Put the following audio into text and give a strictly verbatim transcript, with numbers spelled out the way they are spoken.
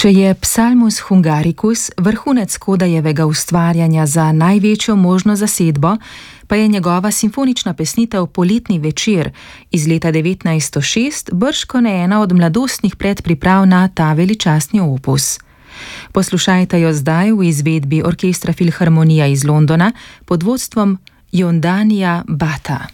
Če je Psalmus Hungaricus vrhunec Kodajevega ustvarjanja za največjo možno zasedbo, pa je njegova simfonična pesnitev Poletni večer iz leta devetnajststo šest bržkone ena od mladostnih predpriprav na ta veličastni opus. Poslušajte jo zdaj v izvedbi Orkestra Filharmonija iz Londona pod vodstvom Yondanija Bhatta.